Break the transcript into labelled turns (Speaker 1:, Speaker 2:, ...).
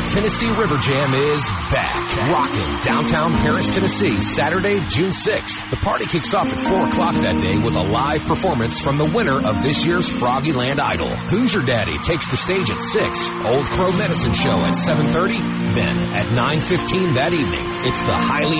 Speaker 1: Tennessee River Jam is back. Rockin' downtown Paris, Tennessee, Saturday, June 6th. The party kicks off at 4 o'clock that day with a live performance from the winner of this year's Froggyland Idol. Who's Your Daddy takes the stage at 6. Old Crow Medicine Show at 7:30. Then at 9:15 that evening, it's the highly